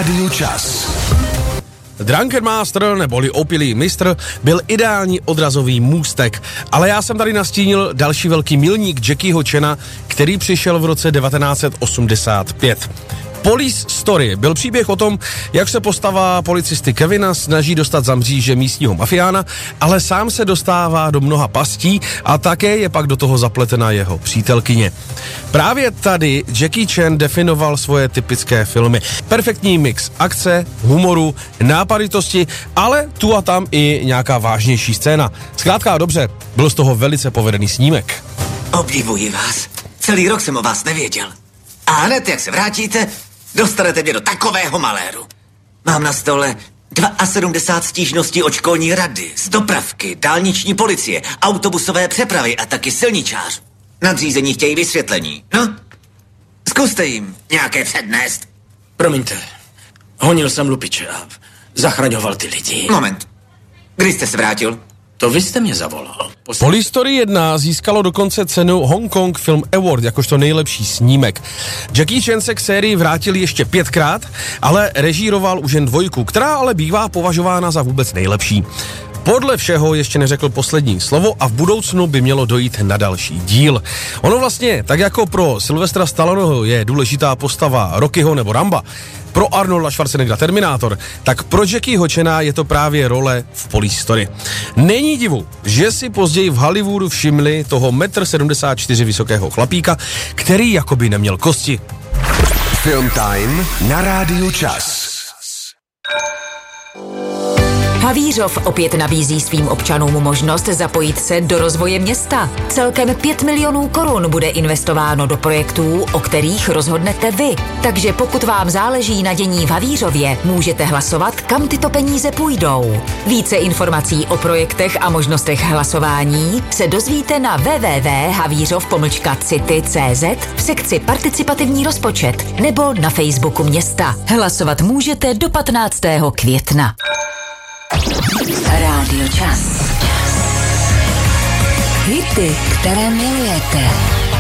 Rádiu Čas. Drunken Master, neboli opilý mistr, byl ideální odrazový můstek, ale já jsem tady nastínil další velký milník Jackieho Chana, který přišel v roce 1985. Police Story byl příběh o tom, jak se postava policisty Kevina snaží dostat za mříže místního mafiána, ale sám se dostává do mnoha pastí a také je pak do toho zapletena jeho přítelkyně. Právě tady Jackie Chan definoval svoje typické filmy. Perfektní mix akce, humoru, nápaditosti, ale tu a tam i nějaká vážnější scéna. Zkrátka dobře, byl z toho velice povedený snímek. Obdivuji vás. Celý rok jsem o vás nevěděl. A hned, jak se vrátíte, dostanete mě do takového maléru. Mám na stole 72 stížností od školní rady, z dopravky, dálniční policie, autobusové přepravy a taky silničářů. Nadřízení chtějí vysvětlení, no? Zkuste jim nějaké přednést. Promiňte, honil jsem lupiče a zachraňoval ty lidi. Moment. Kdy jste se vrátil? To vy jste mě zavolal. Police Story 1 získalo dokonce cenu Hong Kong Film Award jakožto nejlepší snímek. Jackie Chan se k sérii vrátil ještě 5krát, ale režíroval už jen 2, která ale bývá považována za vůbec nejlepší. Podle všeho ještě neřekl poslední slovo a v budoucnu by mělo dojít na další díl. Ono vlastně, tak jako pro Sylvestra Stalloneho je důležitá postava Rockyho nebo Ramba, pro Arnolda Schwarzeneggera Terminátor, tak pro Jackieho Chana je to právě role v Police Story. Není divu, že si později v Hollywoodu všimli toho 1,74 m vysokého chlapíka, který jakoby neměl kosti. Film Time na Rádiu Čas. Havířov opět nabízí svým občanům možnost zapojit se do rozvoje města. Celkem 5 milionů korun bude investováno do projektů, o kterých rozhodnete vy. Takže pokud vám záleží na dění v Havířově, můžete hlasovat, kam tyto peníze půjdou. Více informací o projektech a možnostech hlasování se dozvíte na www.havířov.city.cz v sekci participativní rozpočet nebo na Facebooku města. Hlasovat můžete do 15. května. Rádio Čas. Hity, které milujete.